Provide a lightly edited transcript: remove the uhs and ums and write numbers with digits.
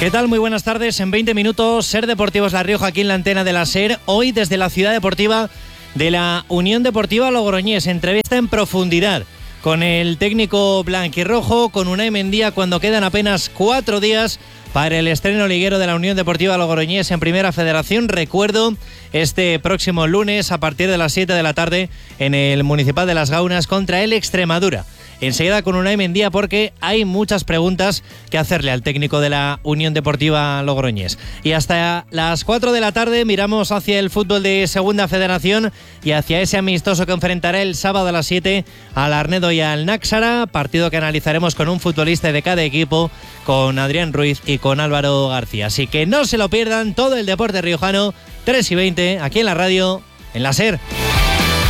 ¿Qué tal? Muy buenas tardes. En 20 minutos, SER Deportivos La Rioja, aquí en la antena de la SER. Hoy desde la ciudad deportiva de la Unión Deportiva Logroñés. Entrevista en profundidad con el técnico blanquirrojo, con Unai Mendía, cuando quedan apenas 4 días para el estreno liguero de la Unión Deportiva Logroñés en Primera Federación. Recuerdo, este próximo lunes a partir de las 7 de la tarde en el Municipal de Las Gaunas contra el Extremadura. Enseguida con Unai Mendía, porque hay muchas preguntas que hacerle al técnico de la Unión Deportiva Logroñés. Y hasta las 4 de la tarde miramos hacia el fútbol de Segunda Federación y hacia ese amistoso que enfrentará el sábado a las 7 al Arnedo y al Náxara, partido que analizaremos con un futbolista de cada equipo, con Adrián Ruiz y con Álvaro García. Así que no se lo pierdan, todo el deporte riojano, 3:20, aquí en la radio, en la SER.